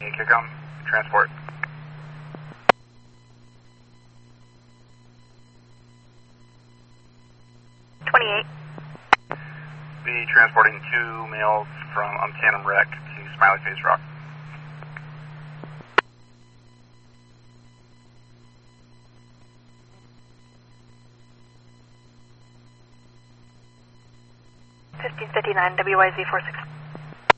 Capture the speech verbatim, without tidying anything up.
Kickom, transport. twenty-eight. Be transporting two males from Umtanum Rec to Smiley Face Rock. fifteen fifty-nine, W Y Z four six.